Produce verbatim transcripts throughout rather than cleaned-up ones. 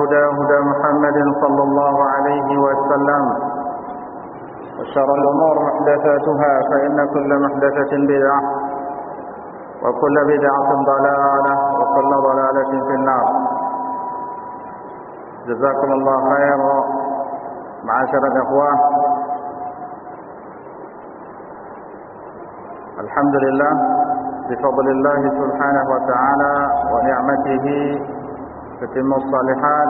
الهدى هدى محمد صلى الله عليه وسلم وشر الأمور محدثاتها فإن كل محدثة بدعة وكل بدعة ضلالة وكل ضلالة في النار. جزاكم الله خير معاشر الإخوة. الحمد لله بفضل الله سبحانه وتعالى ونعمته تتم الصالحات.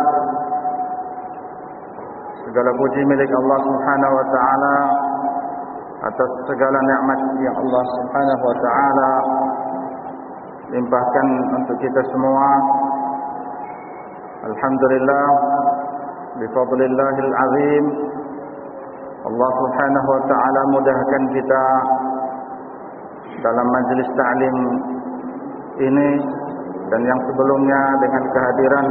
Segala puji milik Allah Subhanahu wa taala atas segala nikmat yang Allah Subhanahu wa taala limpahkan untuk kita semua. Alhamdulillah bifadlillahil azim, Allah Subhanahu wa taala mudahkan kita dalam majlis ta'lim ini dan yang sebelumnya dengan kehadiran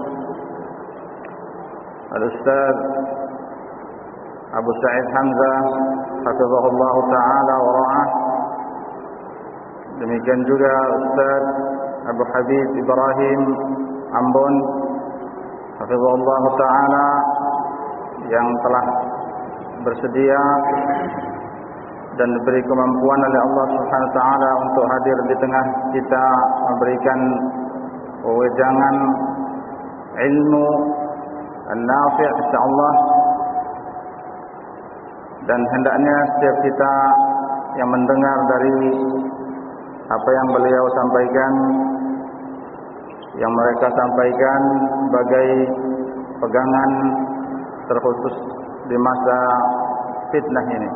Al-Ustaz Abu Sa'id Hamzah hafizahullah ta'ala wa ra'ah. Demikian juga Ustaz Abu Habib Ibrahim Ambon hafizahullah ta'ala yang telah bersedia dan diberi kemampuan oleh Allah Subhanahu wa taala untuk hadir di tengah kita memberikan wejangan ilmu an-nafi' insyaallah. Dan hendaknya setiap kita yang mendengar dari apa yang beliau sampaikan, yang mereka sampaikan sebagai pegangan terkhusus di masa fitnah ini.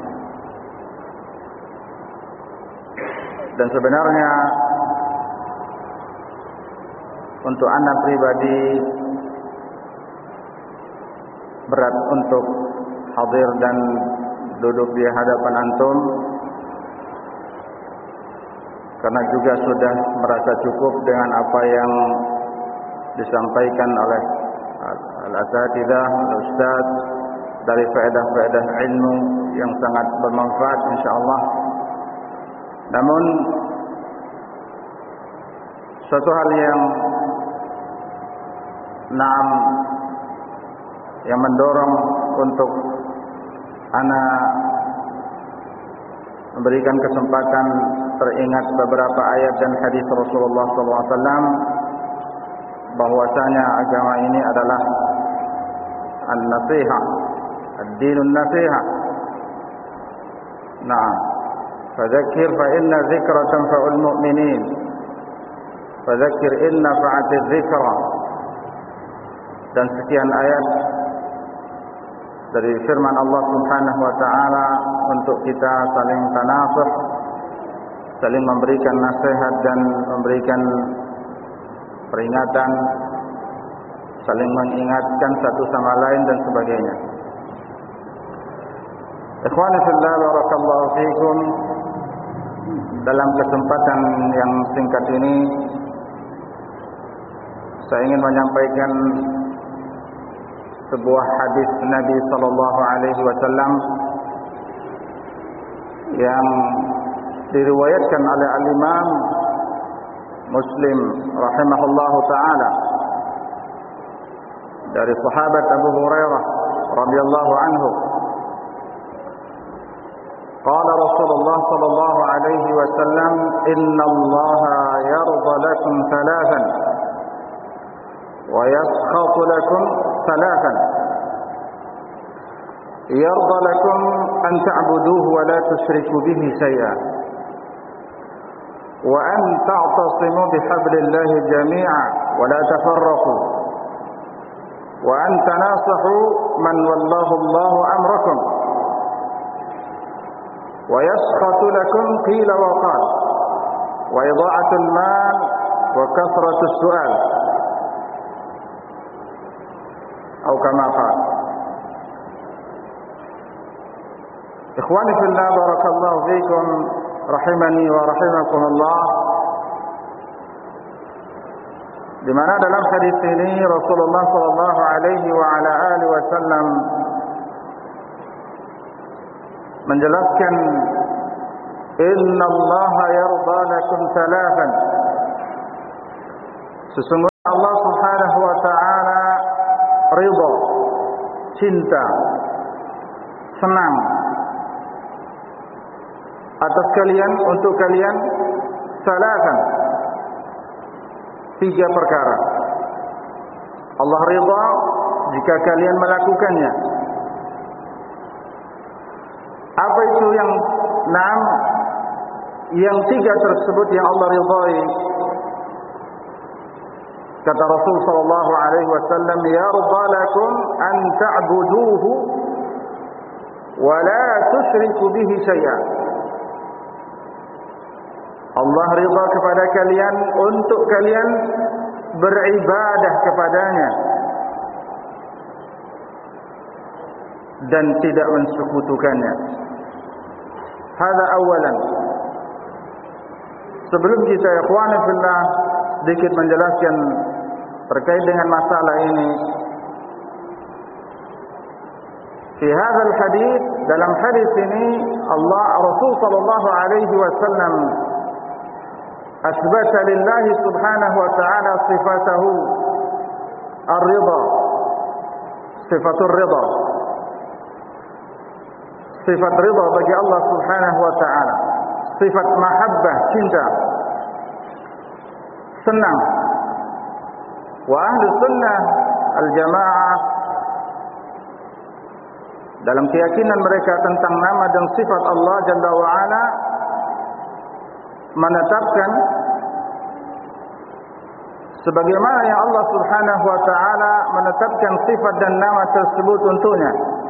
Dan sebenarnya untuk anak pribadi berat untuk hadir dan duduk di hadapan antum, karena juga sudah merasa cukup dengan apa yang disampaikan oleh al-asatidzah, al-ustaz, dari faedah-faedah ilmu yang sangat bermanfaat insyaallah. Namun suatu hal yang naam yang mendorong untuk ana memberikan kesempatan teringat beberapa ayat dan hadis Rasulullah sallallahu alaihi wasallam bahwasanya agama ini adalah an-nasihah, ad-dinun nasihah. Nah, fadzakir fa inna dzikra tanfa'ul mu'minin. Fadzakir in nafa'atiz dzikra. Dan sekian ayat dari firman Allah Subhanahu wa taala untuk kita saling tanasuh, saling memberikan nasihat dan memberikan peringatan, saling mengingatkan satu sama lain dan sebagainya. Ikhwani fillah barakallahu fikum. Dalam kesempatan yang singkat ini saya ingin menyampaikan sebuah hadis Nabi sallallahu alaihi wasallam yang diriwayatkan oleh al-Imam Muslim rahimahullahu taala dari sahabat Abu Hurairah radhiyallahu anhu. Qala Rasulullah sallallahu alaihi wasallam, "Inna Allah yarda lakum thalathan wa yaskhatu lakum thalathan. Yarda lakum an ta'buduhu wa la tushriku bihi shay'an, wa an ta'tasimu bihablillahi jami'an wa la tafarraqu, wa an tanasahu man wallahu Allahu amrakum, wa yaskhatu lakum qila wa qal, wa idha'atul mal wa kasratus su'al." Atau kama qala. Ikhwani fillah barakallahu fikum rahimani wa rahimakumullah. Di mana dalam hadis ini Rasulullah sallallahu alaihi wa ala alihi wasallam menjelaskan, inna Allah yarda lakum thalathan. Sesungguhnya Allah Subhanahu wa taala ridha, cinta, senang atas kalian, untuk kalian, salasan, tiga perkara. Allah ridha jika kalian melakukannya. Apa itu yang enam? Yang tiga tersebut yang Allah ridhai. Kata Rasul sallallahu alaihi wasallam, "Yarda lakum an ta'buduhu wa la tusyriku bihi syai'an." Allah ridha kepada kalian untuk kalian beribadah kepadanya dan tidak mensekutukannya. Hada awalan. Sebelum kita ikhwan fillah sedikit menjelaskan terkait dengan masalah ini, di hadzal hadis, dalam hadis ini Allah Rasul sallallahu alaihi wasallam asbata lillahi subhanahu wa ta'ala sifatahu ar-ridha, sifatur ridha, sifat ridha bagi Allah subhanahu wa ta'ala, sifat mahabbah, cinta, senang. Wa ahli sunnah al-jamaah dalam keyakinan mereka tentang nama dan sifat Allah Jalla wa Ala menetapkan sebagaimana yang Allah subhanahu wa ta'ala menetapkan sifat dan nama tersebut untuknya.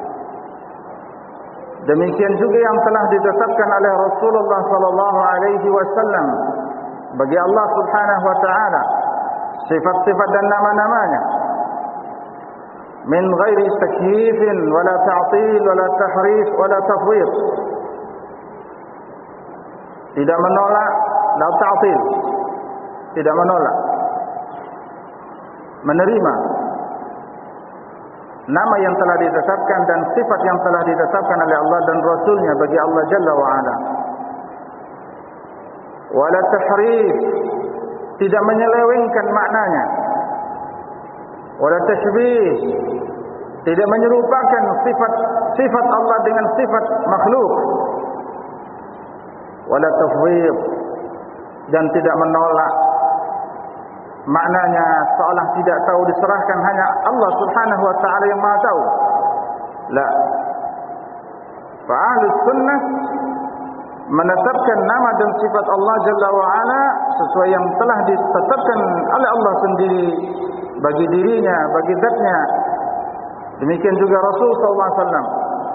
Demikian juga yang telah ditetapkan oleh Rasulullah sallallahu alaihi wasallam bagi Allah subhanahu wa ta'ala, sifat-sifat dan nama-namanya, min ghairi takyifin wala ta'til wala tahrif wala tafwid. Tidak menolak, la ta'til, tidak menolak, menerima nama yang telah ditetapkan dan sifat yang telah ditetapkan oleh Allah dan Rasulnya bagi Allah Jalla wa'ala. Wala tahrif, tidak menyelewengkan maknanya. Wala tashbih, tidak menyerupakan sifat sifat Allah dengan sifat makhluk. Wala tafwid, dan tidak menolak maknanya seolah tidak tahu, diserahkan hanya Allah subhanahu wa ta'ala yang maha tahu. La. Fa ahli sunnah menetapkan nama dan sifat Allah Jalla wa'ala sesuai yang telah ditetapkan oleh Allah sendiri bagi dirinya, bagi zatnya. Demikian juga Rasul sallallahu alaihi wasallam,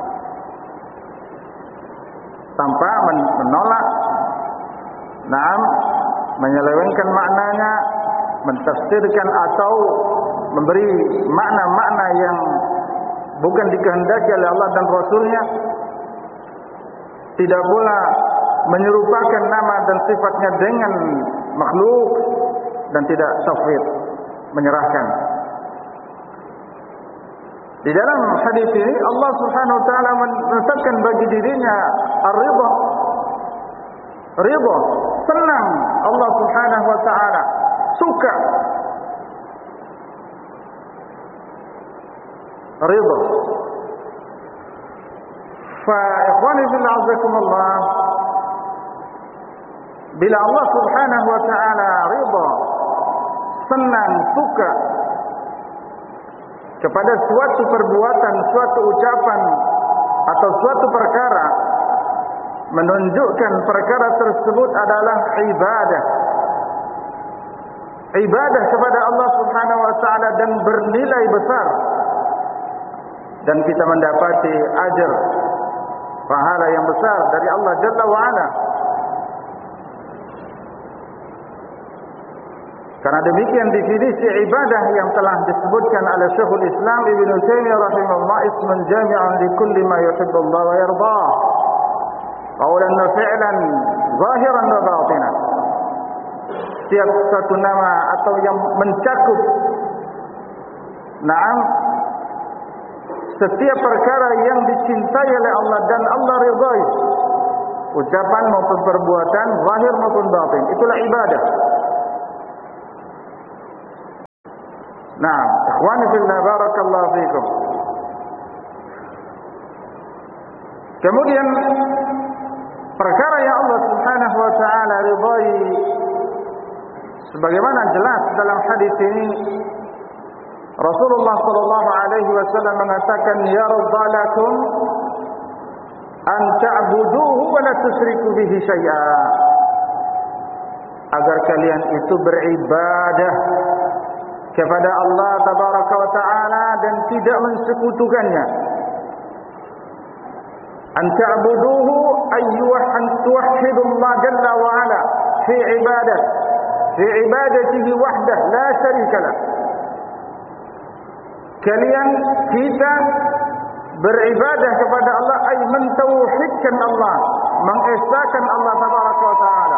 tanpa menolak, naam, menyelewengkan maknanya, mentafsirkan atau memberi makna-makna yang bukan dikehendaki oleh Allah dan Rasulnya. Tidak pula menyerupakan nama dan sifatnya dengan makhluk, dan tidak tafwid, menyerahkan. Di dalam hadis ini Allah subhanahu wa ta'ala menetapkan bagi dirinya ar-ridha, ridha, senang. Allah subhanahu wa ta'ala suka, ridha. Fa ikhwani fillah azakumullah, bila Allah subhanahu wa ta'ala ridha, senang, suka kepada suatu perbuatan, suatu ucapan atau suatu perkara, menunjukkan perkara tersebut adalah ibadah. Ibadah kepada Allah subhanahu wa ta'ala dan bernilai besar, dan kita mendapati ajar, pahala yang besar dari Allah Jalla wa'ala. Karena demikian definisi ibadah yang telah disebutkan oleh Syekhul Islam Ibnu Taimiyah rahimahullah, ismun jami'un li kulli ma yuhibbu Allah wa yardah, qawlan wa fi'lan, zahiran wa batinan. Setiap satu nama atau yang mencakup, naam, setiap perkara yang dicintai oleh Allah dan Allah ridhai, ucapan maupun perbuatan, zahir maupun batin, itulah ibadah. Nah, ikhwani fillah, barakallahu fikum. Kemudian perkara yang Allah Subhanahu wa taala ridai, sebagaimana jelas dalam hadis ini, Rasulullah sallallahu alaihi wasallam mengatakan, yardalakum an ta'buduhu wa la tusyriku bihi syai'a, agar kalian itu beribadah kepada Allah tabaraka wa taala dan tidak mensekutukannya. An ta'buduhu ayyuhan tuwahhidullah jalla wa ala fi ibadah fi ibadatihi wahdah la syarika lah. Kalian kita beribadah kepada Allah ay mentauhidkan Allah, mengesahkan Allah tabaraka wa taala.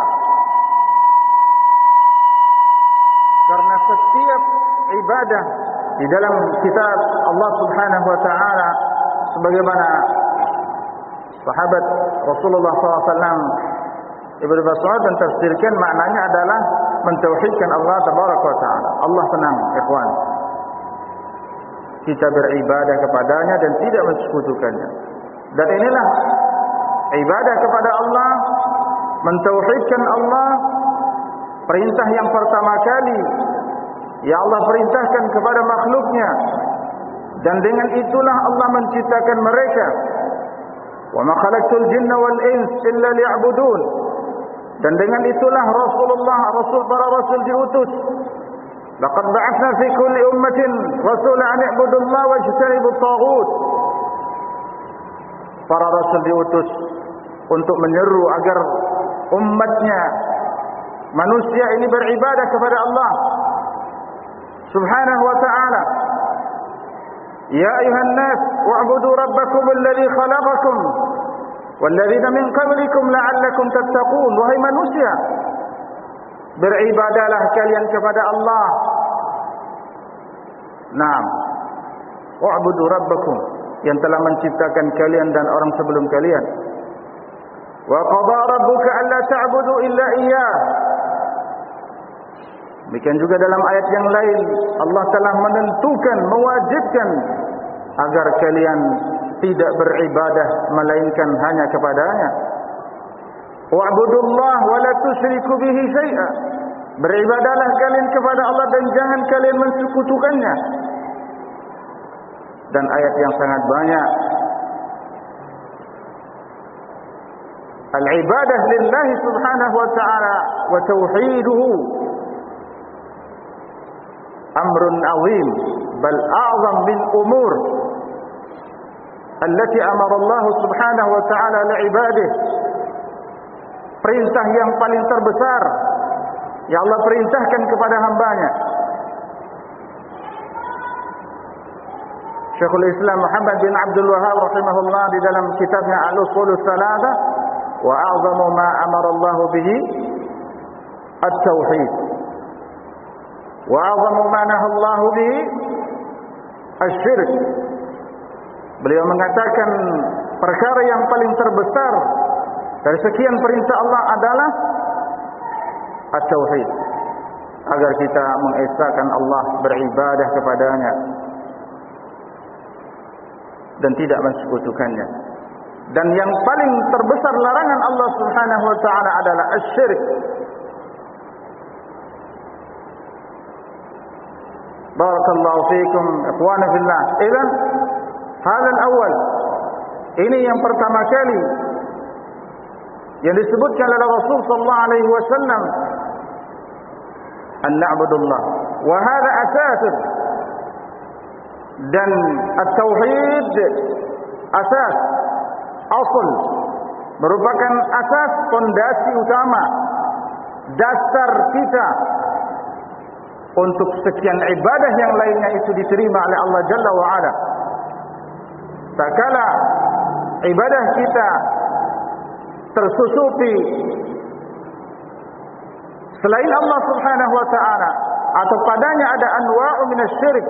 Karena setiap ibadah di dalam kitab Allah Subhanahu wa taala, sebagaimana sahabat Rasulullah sallallahu alaihi wasallam Ibnu Mas'ud mentafsirkan, maknanya adalah mentauhidkan Allah tabaraka wa taala. Allah tenang, ikhwan, kita beribadah kepadanya dan tidak mensekutukannya. Dan inilah ibadah kepada Allah, mentauhidkan Allah, perintah yang pertama kali ya Allah perintahkan kepada makhluknya, dan dengan itulah Allah menciptakan mereka. Wa ma khalaqtul jinna wal ins illa liya'budun. Dan dengan itulah Rasulullah, Rasul para Rasul diutus. Laqad ba'athna fi kulli ummatin rasulan an i'budu Allah wa ijtanibu at-taghut. Para Rasul diutus untuk menyeru agar umatnya manusia ini beribadah kepada Allah Subhanahu wa ta'ala. Ya ayuhan nas wa'budu rabbakum alladhi khalaqakum walladzina min qablikum la'allakum tattaqun. Wahai manusia, beribadahlah kalian kepada Allah. Naam, wa'budu rabbakum, yang telah menciptakan kalian dan orang sebelum kalian. Wa qada rabbuka alla ta'budu illa iyyah. Demikian juga dalam ayat yang lain, Allah telah menentukan, mewajibkan agar kalian tidak beribadah melainkan hanya kepadanya. Wa'budullah wa la tusyriku bihi syai'a. Beribadahlah kalian kepada Allah dan jangan kalian mensekutukannya. Dan ayat yang sangat banyak. Al-ibadah lillahi subhanahu wa ta'ala wa tauhiduhu amrun azim, bal a'zam min umur allati amara Allah subhanahu wa ta'ala li'ibadihi. Perintah yang paling terbesar yang Allah perintahkan kepada hambanya. Syekhul Islam Muhammad bin Abdul Wahhab rahimahullah di dalam kitabnya Al-Ushulus Tsalatsa, wa a'zamu ma amara Allah bihi at-tauhid, wa a'zamu ma nahaa Allah bihi asy-syirk. Beliau mengatakan perkara yang paling terbesar dari sekian perintah Allah adalah at-tauhid, agar kita mengesahkan Allah, beribadah kepadanya dan tidak mensekutukannya. Dan yang paling terbesar larangan Allah Subhanahu wa taala adalah asy-syirk. Barakallahu fiikum ikhwana fillah. Idzan hal al-awwal, ini yang pertama kali yang disebutkan oleh Rasul sallallahu alaihi wasallam, an na'budullah wa hadha asasun. Dan at-tauhid asas, asal, merupakan asas, fondasi utama, dasar kita untuk sekian ibadah yang lainnya itu diterima oleh Allah Jalla wa Ala. Tak kala ibadah kita tersusupi selain Allah Subhanahu wa taala atau padanya ada anwa'u minasyirik,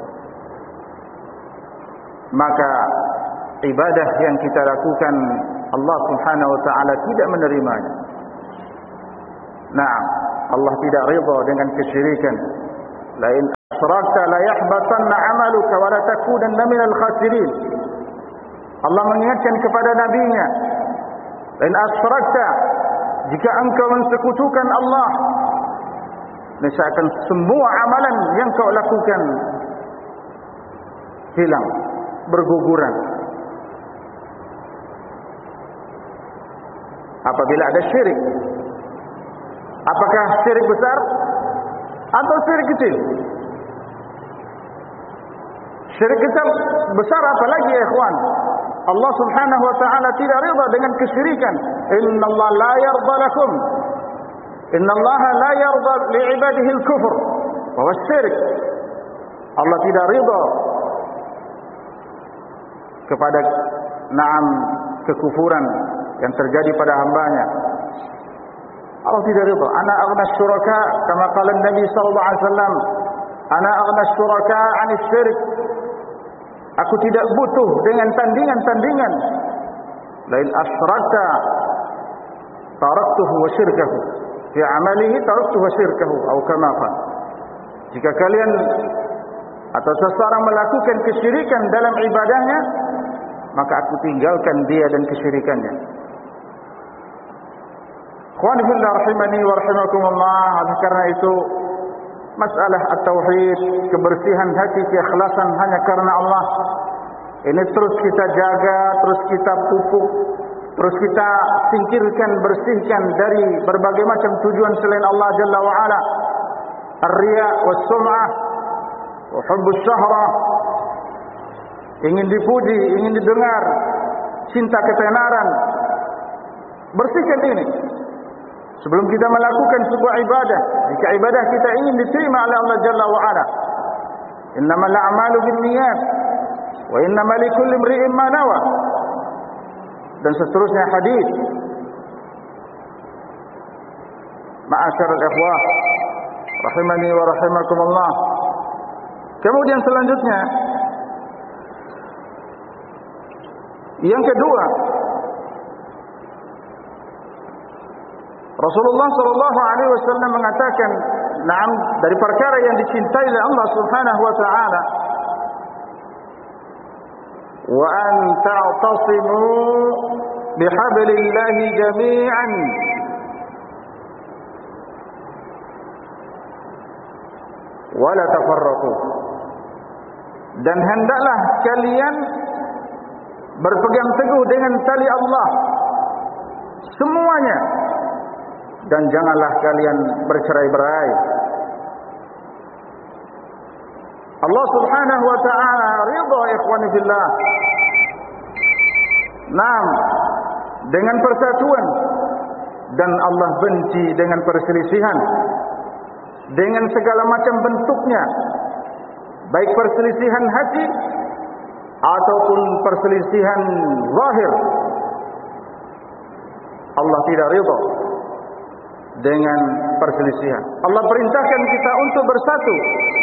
maka ibadah yang kita lakukan Allah Subhanahu wa taala tidak menerimanya. Nah, Allah tidak ridha dengan kesyirikan. lain asyrakta la yahbatanna 'amaluka wa la takunanna minal khasirin. Allah mengingatkan kepada nabinya, lain asyrakta, jika engkau mensekutukan Allah, niscaya akan semua amalan yang kau lakukan hilang, berguguran. Apabila ada syirik, apakah syirik besar atau syirik kecil? Syirik kecil besar apalagi ya ikhwan. Allah Subhanahu wa taala tidak rida dengan kesyirikan. Innallaha la yarda lakum. Innallaha la yarda li'ibadihi al-kufr wa asy-syirk. Allah tidak rida kepada na'am kekufuran yang terjadi pada hambanya. Allah tidak rida. Ana aghna syuraka kama qala Nabi sallallahu alaihi wasallam, ana aghna syuraka 'ani syirk. Aku tidak butuh dengan tandingan-tandingan. Lain asyrakta taraktuhu wa syirkahu. Fi amalihi taraktuhu wa syirkahu atau kama qala. Jika kalian atau seseorang melakukan kesyirikan dalam ibadahnya, maka aku tinggalkan dia dan kesyirikannya. Ikhwani fillah rahimani wa rahimakumullah. Oleh karena itu, masalah at-tauhid, kebersihan hati, keikhlasan hanya karena Allah, ini terus kita jaga, terus kita pupuk, terus kita singkirkan, bersihkan dari berbagai macam tujuan selain Allah Jalla wa'ala. Ar-riya was-sum'ah wa hubbus syahra, ingin dipuji, ingin didengar, cinta ketenaran. Bersihkan ini sebelum kita melakukan sebuah ibadah. Jika ibadah kita ingin diterima oleh Allah Jalla wa'ala, innamal a'malu binniyat wa innamal likulli imri'in ma nawa, dan seterusnya hadis. Ma'asyiral ikhwah rahimani wa rahimakumullah. Kemudian selanjutnya, yang kedua, Rasulullah sallallahu alaihi wasallam mengatakan, "Na'am, dari perkara yang dicintai oleh Allah Subhanahu wa taala, wa an ta'tasimu bihablillahi jami'an wa la tafarraqu." Dan hendaklah kalian berpegang teguh dengan tali Allah semuanya, dan janganlah kalian bercerai-berai. Allah Subhanahu wa taala ridha ikhwani fillah. Naam, dengan persatuan, dan Allah benci dengan perselisihan dengan segala macam bentuknya, baik perselisihan hati ataupun perselisihan zahir. Allah tidak ridha dengan perselisihan. Allah perintahkan kita untuk bersatu.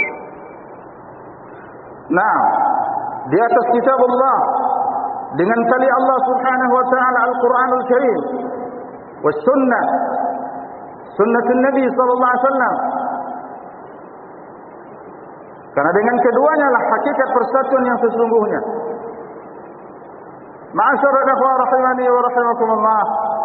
Nah, di atas kitab Allah, dengan tali Allah Subhanahu wa taala Al-Qur'anul Karim, was sunnah, sunnatul Nabi sallallahu alaihi wasallam. Karena dengan keduanya lah hakikat persatuan yang sesungguhnya. Ma'asyiral ikhwah rahimani wa rahimakumullah.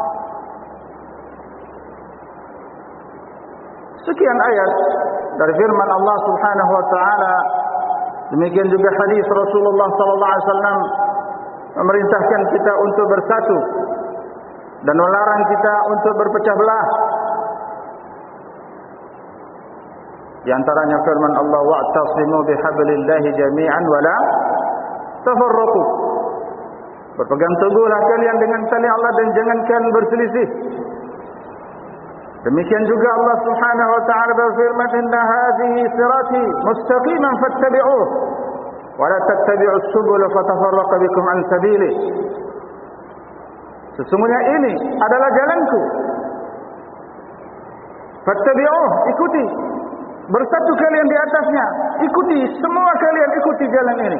Sekian ayat dari firman Allah Subhanahu wa taala, demikian juga hadis Rasulullah sallallahu alaihi wasallam memerintahkan kita untuk bersatu dan melarang kita untuk berpecah belah. Di antaranya firman Allah, wa'tasimu bihablillahi jami'an wa la tafarraqu. Berpegang teguhlah kalian dengan tali Allah dan jangan kalian berselisih. Demikian juga Allah Subhanahu wa taala berfirman, inna hadhihi sirati mustaqiman fattabi'uh wa la tattabi'us subula fatafarraqa bikum an sabili. Sesungguhnya ini adalah jalanku, fattabi'uh, ikuti, bersatu kalian di atasnya, ikuti, semua kalian ikuti jalan ini.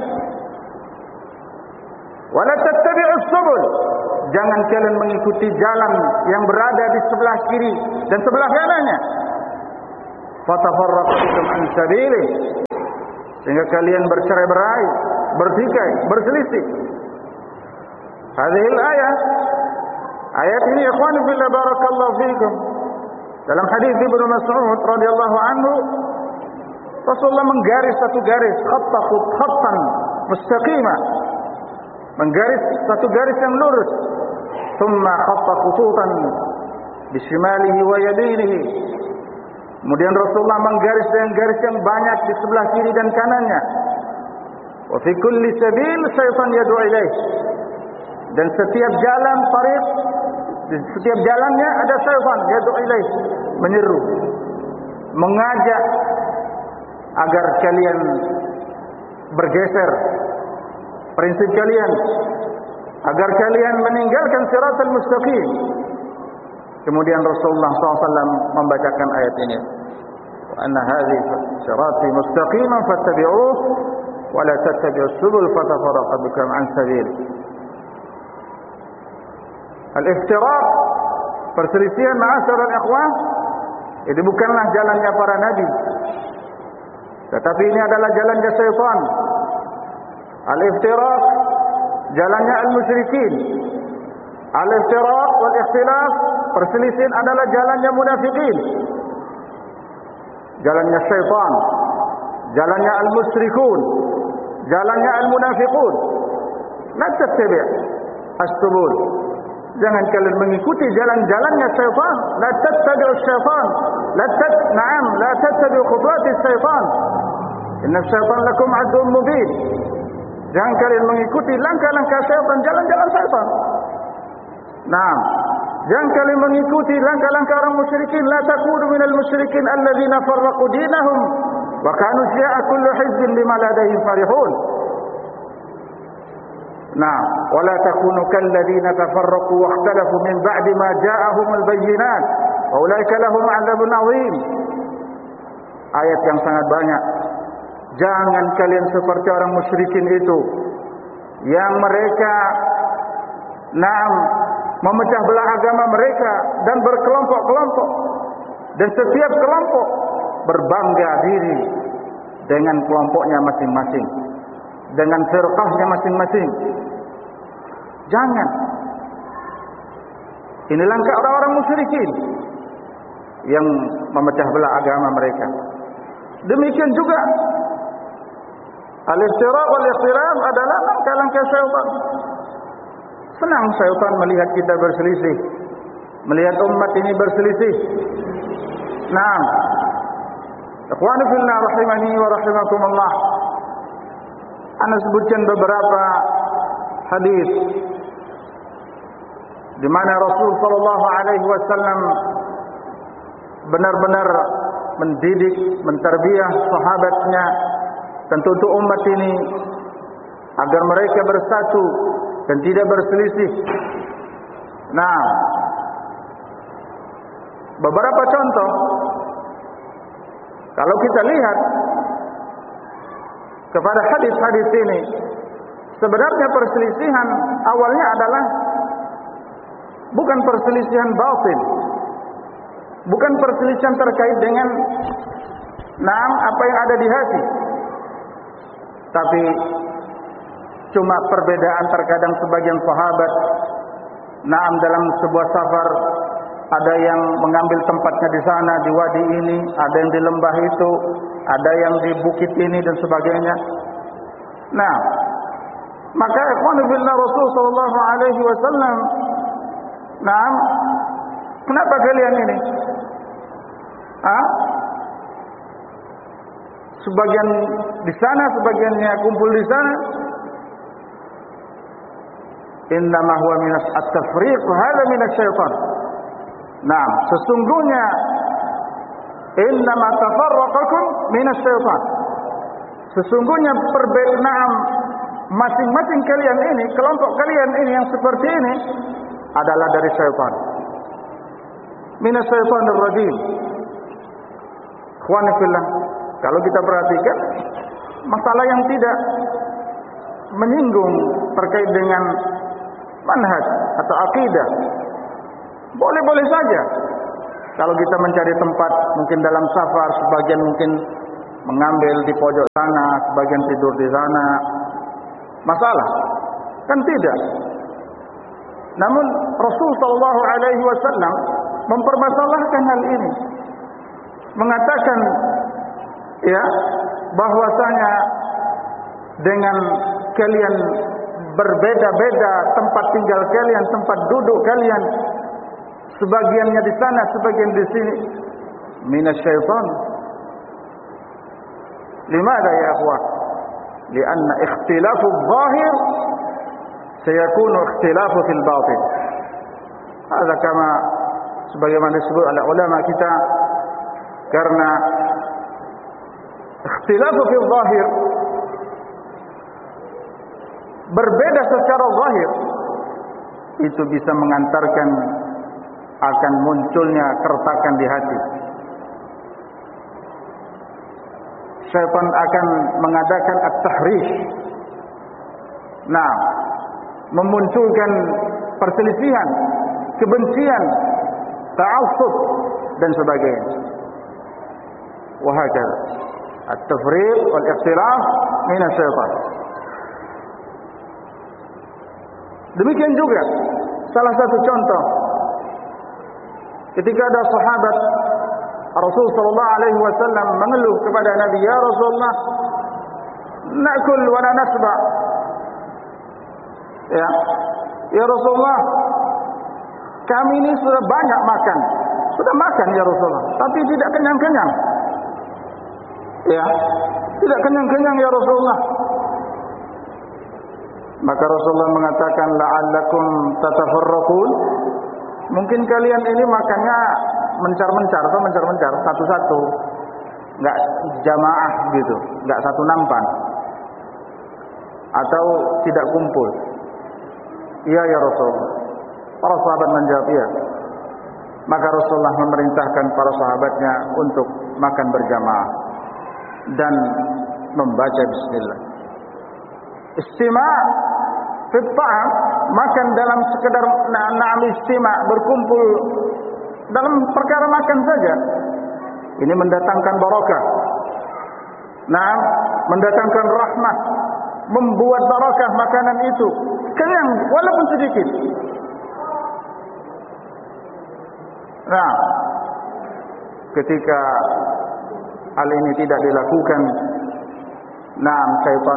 Wa la tattabi'us subul, jangan kalian mengikuti jalan yang berada di sebelah kiri dan sebelah kanannya. fatafarraqu bikum an sabilihi, sehingga kalian bercerai-berai, bertikai, berselisih. Hadhil ayat, ayat ini ikhwan fillah barakallahu fikum. Dalam hadis Ibnu Mas'ud radhiyallahu anhu, Rasulullah menggaris satu garis, khatta khattan mustaqima, menggaris satu garis yang lurus. Thumma khatta khututan bishimalihi wa yaminihi. Kemudian Rasulullah menggaris dengan garis yang banyak di sebelah kiri dan kanannya. Wa fi kulli sabil syaitan yad'u ilaih. Dan setiap jalan tariq, di setiap jalannya ada syaitan yad'u ilaih, menyeru, mengajak agar kalian bergeser prinsip kalian, agar kalian meninggalkan siratal mustaqim. Kemudian Rasulullah shallallahu alaihi wasallam membacakan ayat ini, wa anna hadhihi sirati mustaqiman fattabi'uhu wa la tattabi'us subul fatafarraqa bikum an sabil. Al-iftiraq, perselisihan ma'asyiral ikhwan, itu bukanlah jalannya para nabi, tetapi ini adalah jalannya syaitan. Al-iftiraq, jalannya al-musyrikin. Al-iftiraq wal ikhtilaf, perselisihan adalah jalannya munafikin, jalannya syaitan, jalannya al-musyrikun, jalannya al-munafiqun. La tattabi' as-subul, jangan kalian mengikuti jalan-jalannya syaitan. La tattabi'us syaitan, la tat na'am la tattabi'u khutuwatis syaitan, inna syaitan lakum aduwwun mubin. Jangan kalian mengikuti langkah-langkah syaitan, jalan-jalan syaitan. Naam, jangan kalian mengikuti langkah-langkah orang musyrikin. La takunu minal musyrikin alladzina farraqu dinahum wa kanu syi'a kullu hizbin bima ladayhim farihun. Naam, wa la takunu kalladzina tafarraqu wa ikhtalafu min ba'di ma ja'ahumul bayyinat wa ulaika lahum 'adzabun 'adzim. Ayat yang sangat banyak. Jangan kalian seperti orang musyrikin itu yang mereka naam memecah belah agama mereka dan berkelompok-kelompok, dan setiap kelompok berbangga diri dengan kelompoknya masing-masing, dengan firqahnya masing-masing. Jangan. Ini langkah orang-orang musyrikin yang memecah belah agama mereka. Demikian juga al-iftiraq wal ikhtilaf adalah langkah-langkah syaitan. Senang syaitan melihat kita berselisih, melihat umat ini berselisih. Naam, ikhwani fillah rahimani wa rahimakumullah, ana sebutkan beberapa hadis di mana Rasul sallallahu alaihi wasallam benar-benar mendidik, menterbiah sahabatnya, tentu untuk umat ini agar mereka bersatu dan tidak berselisih. Nah, beberapa contoh, kalau kita lihat kepada hadis-hadis ini, sebenarnya perselisihan awalnya adalah bukan perselisihan batin, bukan perselisihan terkait dengan naam apa yang ada di hati, tapi cuma perbedaan terkadang sebagian sahabat naam dalam sebuah safar, ada yang mengambil tempatnya di sana di wadi ini, ada yang di lembah itu, ada yang di bukit ini dan sebagainya. Nah, maka ikhwan fillah Rasul sallallahu alaihi wasallam, naam, kenapa kalian ini? Ah? Sebagian di sana, sebagiannya kumpul di sana. Innama huwa minas at-tafriq, hadza minas syaitan. Nah, sesungguhnya innama tafarraqakum minas syaitan. Sesungguhnya perbedaan masing-masing kalian ini, kelompok kalian ini yang seperti ini adalah dari syaitan. Minas syaitanir rajim. Ikhwani fillah, kalau kita perhatikan masalah yang tidak menyinggung terkait dengan manhaj atau akidah, boleh-boleh saja. Kalau kita mencari tempat, mungkin dalam safar, sebagian mungkin mengambil di pojok sana, sebagian tidur di sana. Masalah? Kan tidak. Namun Rasul sallallahu alaihi wasallam mempermasalahkan hal ini. Mengatakan ya bahwasanya dengan kalian berbeda-beda tempat tinggal kalian, tempat duduk kalian, sebagiannya di sana, sebagian di sini, minasyaitan. Limadha ya akhwah? Lianna ikhtilafu adh-dhahir sayakunu ikhtilafu fil batin. Hadza kama sebagaimana disebut oleh ulama kita, karena ikhtilafu fil zahir, berbeda secara zahir, itu bisa mengantarkan akan munculnya keretakan di hati. Syaitan akan mengadakan at-tahrish. Nah, memunculkan perselisihan, kebencian, ta'assub dan sebagainya. Wahakala at-tafriq wal ikhtilaf min asy-syaitan. Demikian juga salah satu contoh, ketika ada sahabat Rasul sallallahu alaihi wasallam mengeluh kepada Nabi, ya Rasulullah, nakul wa la nasba. Ya, ya Rasulullah, kami ini sudah banyak makan, sudah makan ya Rasulullah, tapi tidak kenyang-kenyang. Ya, tidak kenyang-kenyang ya Rasulullah. Maka Rasulullah mengatakan, la'allakum tatafarraqun. Mungkin kalian ini makannya mencar-mencar atau mencar-mencar, satu-satu, enggak jamaah gitu, enggak satu nampan, atau tidak kumpul. Iya ya Rasulullah. Para sahabat menjawab iya. Maka Rasulullah memerintahkan para sahabatnya untuk makan berjamaah dan membaca bismillah. Istima' fi ta'am, makan dalam sekedar na'am istima', berkumpul dalam perkara makan saja, ini mendatangkan barakah. Nah, mendatangkan rahmat, membuat barakah makanan itu, kenyang walaupun sedikit. Nah, ketika hal ini tidak dilakukan, nah, syaitan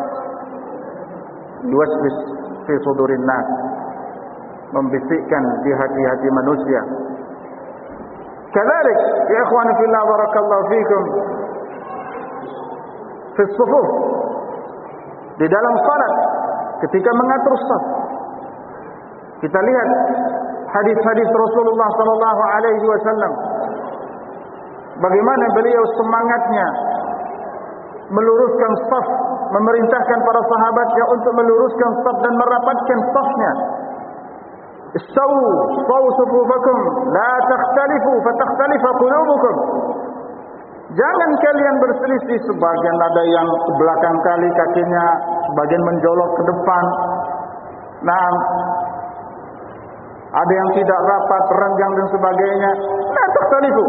yuwaswis fi sudurin nas, membisikkan di hati-hati manusia. Kadzalik ya ikhwani fillah, barakallahu fikum, fi sufuf, di dalam salat ketika mengatur shaf, kita lihat hadis-hadis Rasulullah sallallahu alaihi wasallam, bagaimana beliau semangatnya meluruskan shaf, memerintahkan para sahabatnya untuk meluruskan shaf dan merapatkan shafnya. Istawu, istawu sufufakum, la takhtalifu fatakhtalifa qulubukum. Jangan kalian berselisih, sebagian ada yang ke belakang kali kakinya, sebagian menjolok ke depan. Nah, ada yang tidak rapat, renggang dan sebagainya. La takhtalifu.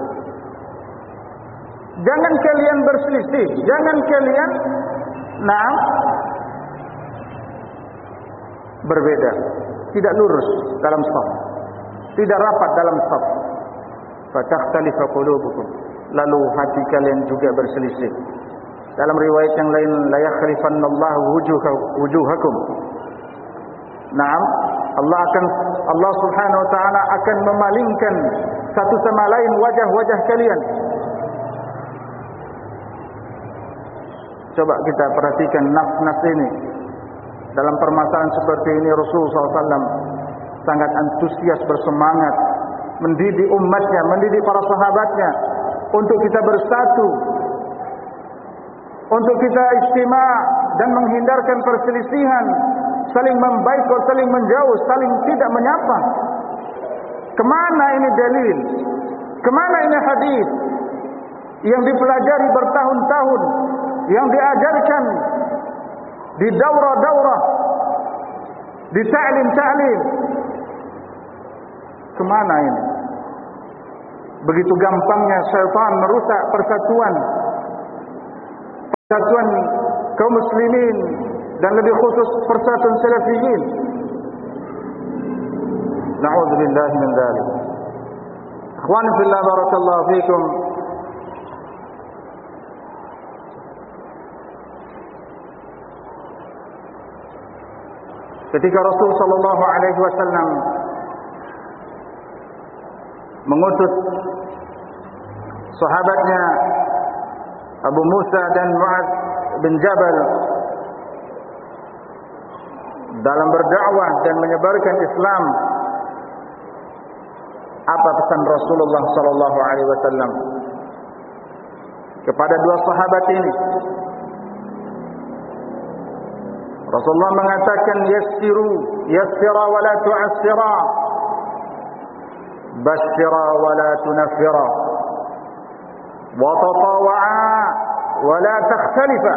Jangan kalian berselisih, jangan kalian nah berbeda, tidak lurus dalam shaf, tidak rapat dalam shaf. Fatakhtalifa qulubukum, lalu hati kalian juga berselisih. Dalam riwayat yang lain, la yakhlifannallahu wujuhakum. Naam, Allah akan Allah Subhanahu wa taala akan memalingkan satu sama lain wajah-wajah kalian. Coba kita perhatikan nafs-nafs ini. Dalam permasalahan seperti ini Rasulullah sallallahu alaihi wasallam sangat antusias, bersemangat mendidik umatnya, mendidik para sahabatnya untuk kita bersatu, untuk kita istima' dan menghindarkan perselisihan, saling membaikot, saling menjauh, saling tidak menyapa. Kemana ini dalil? Kemana ini hadis yang dipelajari bertahun-tahun, yang diajarkan di daurah-daurah, di ta'lim-ta'lim? Kemana ini? begitu gampangnya syaitan merusak persatuan persatuan kaum muslimin dan lebih khusus persatuan salafiyin. Na'udzubillahi min dzalik. Ikhwan fillah, barakallahu fikum. Ketika Rasul sallallahu alaihi wasallam mengutus sahabatnya Abu Musa dan Mu'adz bin Jabal dalam berdakwah dan menyebarkan Islam, apa pesan Rasulullah sallallahu alaihi wasallam kepada dua sahabat ini? Rasulullah mengatakan, yassiru yassira wa la tu'assira, basyira wa la tunaffira, wa tatawa'a wa la takhtalifa.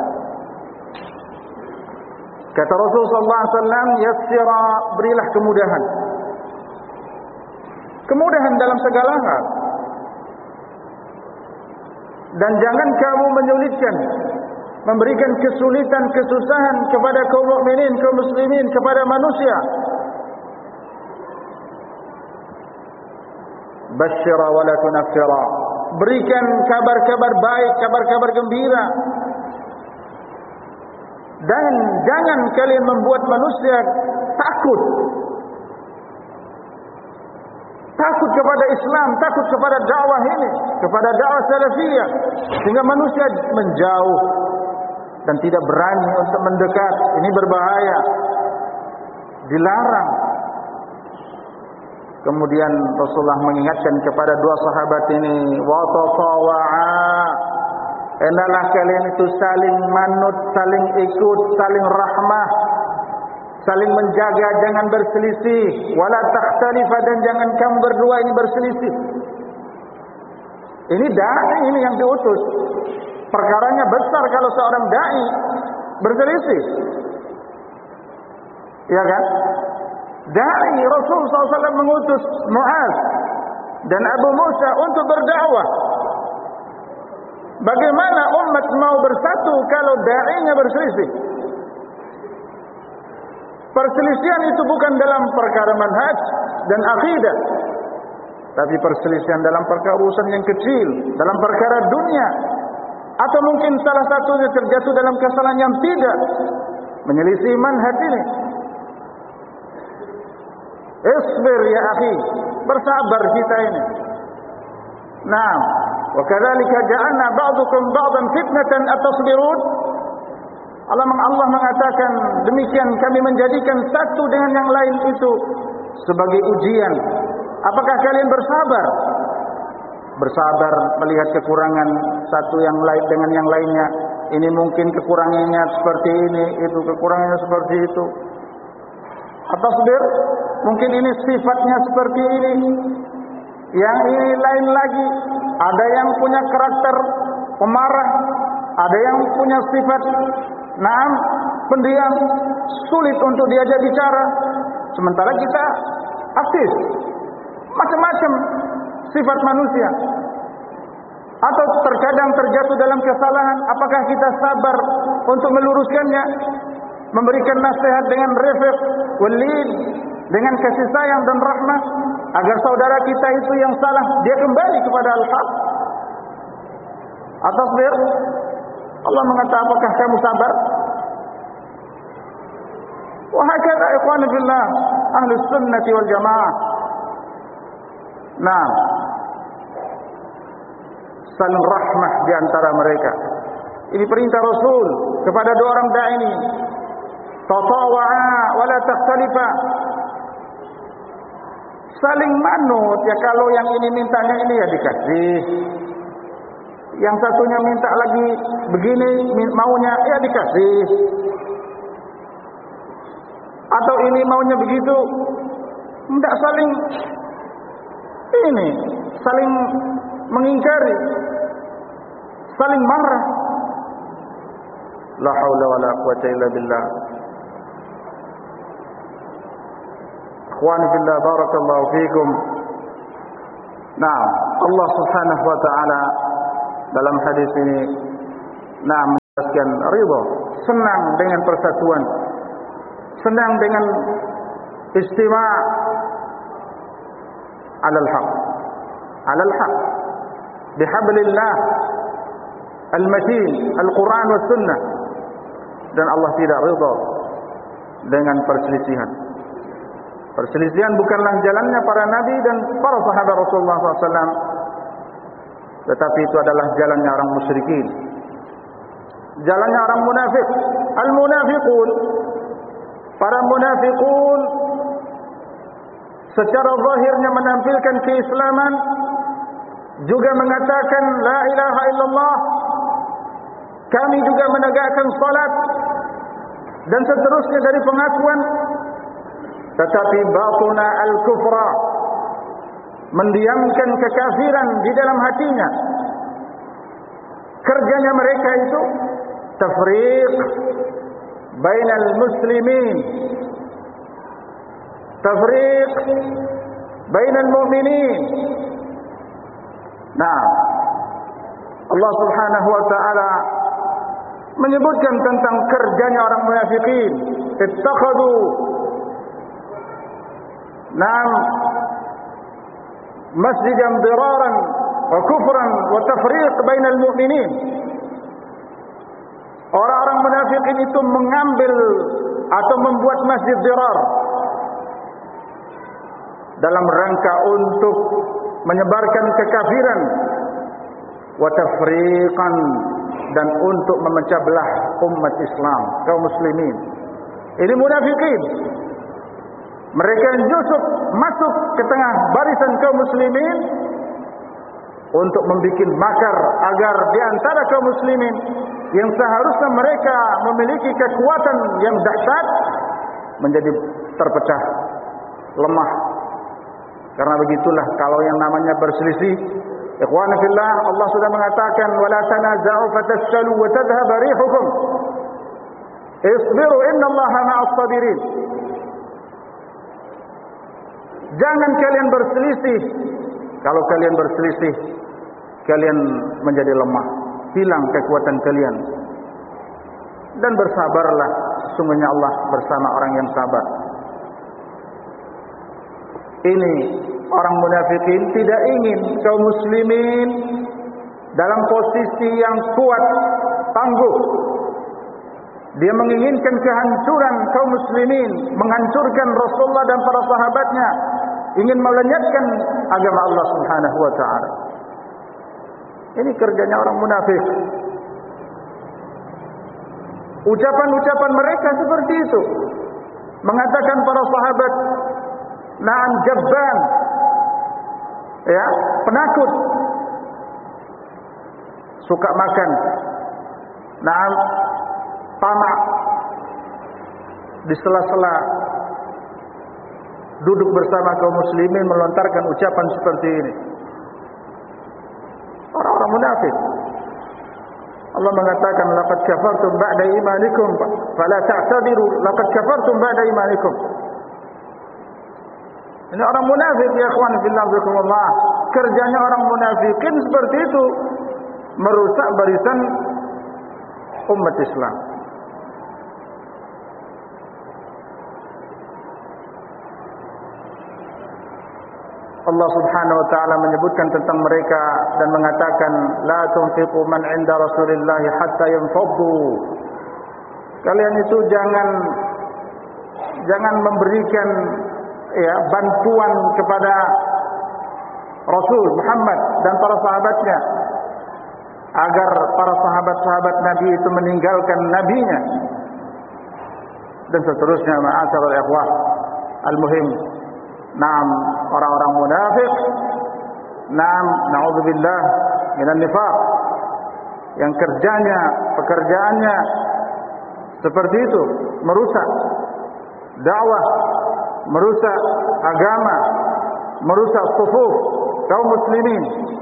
Kata Rasulullah sallallahu alaihi wasallam, yassira, berilah kemudahan. Kemudahan dalam segala hal. Dan jangan kamu menyulitkan, memberikan kesulitan, kesusahan kepada kaum mukminin, kaum muslimin, kepada manusia. Basyira wa la tunaffira, berikan kabar-kabar baik, kabar-kabar gembira. Dan jangan kalian membuat manusia takut. Takut kepada Islam, takut kepada dakwah ini, kepada dakwah salafiyah, sehingga manusia menjauh dan tidak berani untuk mendekat. Ini berbahaya, dilarang. Kemudian Rasulullah mengingatkan kepada dua sahabat ini, wa tatawa'a, hendaklah kalian itu saling manut, saling ikut, saling rahmah, saling menjaga, jangan berselisih. Wala takhtalifa, dan jangan kamu berdua ini berselisih. Ini dai ini yang diutus. Perkaranya besar kalau seorang dai berselisih, ya kan? Dai Rasul sallallahu alaihi wasallam mengutus Mu'adz dan Abu Musa untuk berdakwah. Bagaimana umat mau bersatu kalau dai-nya berselisih? Perselisihan itu bukan dalam perkara manhaj dan akidah, tapi perselisihan dalam perkara urusan yang kecil, dalam perkara dunia, atau mungkin salah satunya terjatuh dalam kesalahan yang tidak menyelisih manhaj ini. Isbir ya akhi, bersabar kita ini. Naam, wa kadzalika ja'alna ba'dukum ba'dan fitnatan atasbirun. Allah Allah mengatakan demikian, kami menjadikan satu dengan yang lain itu sebagai ujian. Apakah kalian bersabar? Bersabar melihat kekurangan satu yang lain dengan yang lainnya. Ini mungkin kekurangannya seperti ini, itu kekurangannya seperti itu. Atasbir, mungkin ini sifatnya seperti ini, yang ini lain lagi. Ada yang punya karakter pemarah, ada yang punya sifat naam, pendiam, sulit untuk diajak bicara. Sementara kita aktif. Macam-macam sifat manusia. Atau terkadang terjatuh dalam kesalahan, apakah kita sabar untuk meluruskannya, memberikan nasihat dengan refleks, walid, dengan kasih sayang dan rahmah, agar saudara kita itu yang salah dia kembali kepada al-haq? Atasbir, Allah mengatakan, apakah kamu sabar? Wa hakadha ikhwan fillah ahlus sunnati wal jamaah. Nah, saling rahmah di antara mereka. Ini perintah Rasul kepada dua orang dai ini. Tatawa'a wa la takhtalifa. Saling manut, ya kalau yang ini mintanya ini ya dikasih. Yang satunya minta lagi begini maunya ya dikasih. Atau ini maunya begitu. Tidak saling ini, saling mengingkari, saling marah. La haula wala quwwata illa billah. Ikhwani fillah, barakallahu fikum. Nah, Allah Subhanahu wa taala dalam hadis ini nah menjelaskan ridha, senang dengan persatuan, senang dengan istima' alal haq, alal haq bihablillah al-matin, al-Quran was sunnah. Dan Allah tidak ridha dengan perselisihan. Perselisihan bukanlah jalannya para nabi dan para sahabat Rasulullah shallallahu alaihi wasallam, tetapi itu adalah jalannya orang musyrikin, jalannya orang munafik. Al-munafiqun, para munafiqun secara zahirnya menampilkan keislaman, juga mengatakan la ilaha illallah, kami juga menegakkan salat dan seterusnya dari pengakuan, tetapi batuna al-kufra, mendiamkan kekafiran di dalam hatinya. Kerjanya mereka itu tafriq bainal muslimin, tafriq bainal mu'minin. Nah, Allah Subhanahu wa taala menyebutkan tentang kerjanya orang munafikin. Ittakhadhu Naam masjidan diraran wa kufran wa tafriq bainal mu'minin. Orang-orang munafikin itu mengambil atau membuat masjid dirar dalam rangka untuk menyebarkan kekafiran, wa tafriqan, dan untuk memecah belah umat Islam, kaum muslimin. Ini munafikin. Mereka yang justru masuk ke tengah barisan kaum muslimin untuk membuat makar agar di antara kaum muslimin yang seharusnya mereka memiliki kekuatan yang dahsyat menjadi terpecah, lemah. Karena begitulah kalau yang namanya berselisih, ikhwan fillah, Allah sudah mengatakan wala tanaza'u fatafshalu wa tadhhab rihukum. Isbiru innallaha ma'as sabirin. Jangan kalian berselisih. Kalau kalian berselisih, kalian menjadi lemah, hilang kekuatan kalian. Dan bersabarlah, sesungguhnya Allah bersama orang yang sabar. Ini orang munafikin tidak ingin kaum muslimin dalam posisi yang kuat, tangguh. Dia menginginkan kehancuran kaum muslimin, menghancurkan Rasulullah dan para sahabatnya, ingin melenyapkan agama Allah Subhanahu wa taala. Ini kerjanya orang munafik. Ucapan-ucapan mereka seperti itu, mengatakan para sahabat na'am jabban, ya, penakut, suka makan, na'am tamak, di sela-sela duduk bersama kaum muslimin melontarkan ucapan seperti ini. Orang-orang munafik. Allah mengatakan laqad kafartum ba'da imanikum fala ta'tadiru laqad kafartum ba'da imanikum. Ini orang munafik, ya ikhwan fillah bikumullah. Kerjanya orang munafikin seperti itu, merusak barisan umat Islam. Allah Subhanahu wa taala menyebutkan tentang mereka dan mengatakan la tunfiqu man 'inda Rasulillah hatta yanfaddu. Kalian itu jangan jangan memberikan ya bantuan kepada Rasul Muhammad dan para sahabatnya agar para sahabat-sahabat Nabi itu meninggalkan nabinya dan seterusnya. Ma'asyiral ikhwah, al-muhim, naam, orang-orang munafik, naam, na'udzubillah minan nifaq, yang kerjanya, pekerjaannya seperti itu, merusak dakwah, merusak agama, merusak sufuf kaum muslimin.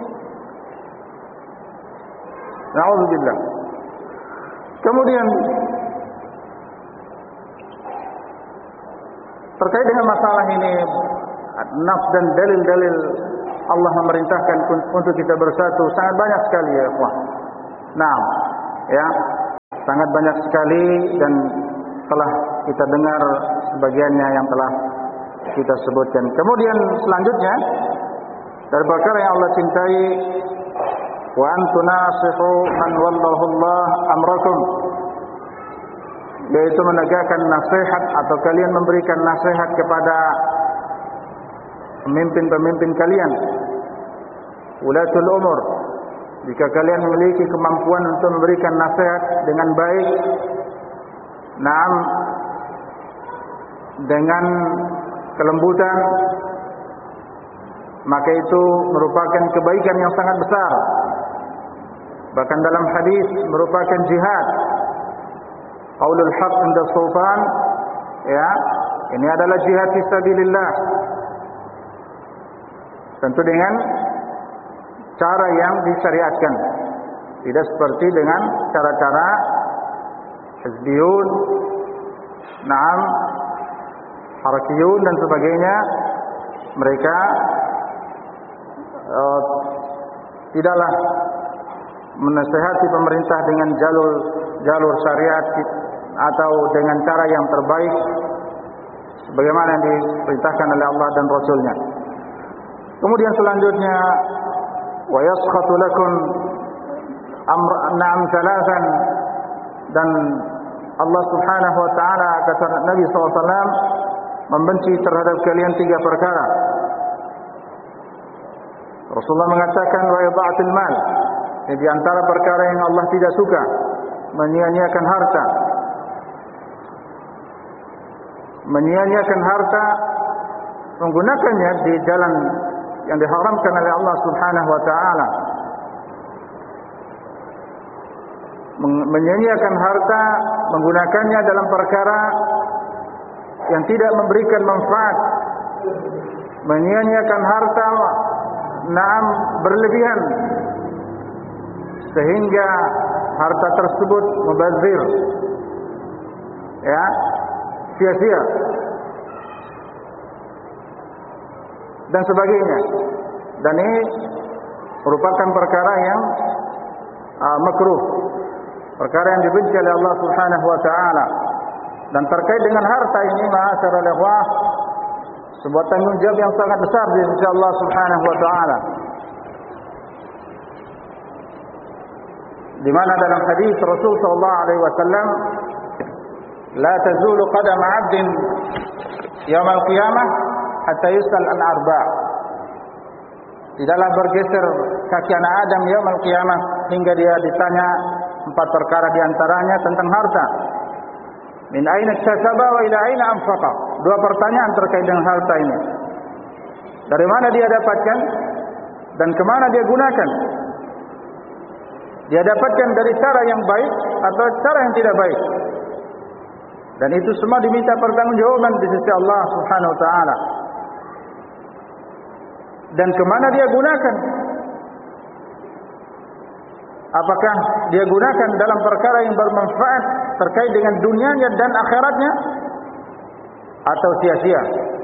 Na'udzubillah. Kemudian terkait dengan masalah ini, nas dan dalil-dalil Allah memerintahkan untuk kita bersatu sangat banyak sekali ya ikhwah. Nah, ya, sangat banyak sekali dan telah kita dengar sebagiannya yang telah kita sebutkan. Kemudian selanjutnya dari perkara yang Allah cintai, wa antunasihu man wallahu Allah amrakum, yaitu menegakkan nasihat atau kalian memberikan nasihat kepada pemimpin-pemimpin kalian, ulatul umur. Jika kalian memiliki kemampuan untuk memberikan nasihat dengan baik, naam, dengan kelembutan, maka itu merupakan kebaikan yang sangat besar. Bahkan dalam hadis merupakan jihad. Qaulul haq inda sultan, ya, ini adalah jihad fisabilillah. Tentu dengan cara yang disyariatkan, tidak seperti dengan cara-cara hizbiyun, naam, harakiyun dan sebagainya. Mereka uh, tidaklah menasihati pemerintah dengan jalur jalur syariat atau dengan cara yang terbaik sebagaimana yang diperintahkan oleh Allah dan Rasul-Nya. Kemudian selanjutnya, wa yaskhatu lakum amran thalathan, dan Allah Subhanahu wa taala, kata Nabi sallallahu alaihi wasallam, membenci terhadap kalian tiga perkara. Rasulullah mengatakan wa ida'atul mal, di antara perkara yang Allah tidak suka, menyia-nyiakan harta. Menyia-nyiakan harta, menggunakannya di jalan yang diharamkan oleh Allah Subhanahu wa taala. Menyia-nyiakan harta, menggunakannya dalam perkara yang tidak memberikan manfaat. Menyia-nyiakan harta, naam, berlebihan sehingga harta tersebut mubazir, ya, sia-sia dan sebagainya. Dan ini merupakan perkara yang uh, makruh, perkara yang dibenci oleh Allah Subhanahu wa taala. Dan terkait dengan harta ini, ma'asyiral ikhwah, sebuah tanggung jawab yang sangat besar di sisi Allah Subhanahu wa taala. Di mana dalam hadis Rasul sallallahu alaihi wasallam, la tazulu qadam 'abdin yaum al-qiyamah hatta yus'al an arba'. Tidaklah bergeser kaki anak Adam yaum al-qiyamah hingga dia ditanya empat perkara di antaranya tentang harta. Min aina iktasaba wa ila aina anfaqa. Dua pertanyaan terkait dengan harta ini. Dari mana dia dapatkan dan ke mana dia gunakan? Dia dapatkan dari cara yang baik atau cara yang tidak baik. Dan itu semua diminta pertanggungjawaban di sisi Allah Subhanahu wa taala. Dan ke mana dia gunakan? Apakah dia gunakan dalam perkara yang bermanfaat terkait dengan dunianya dan akhiratnya, atau sia-sia?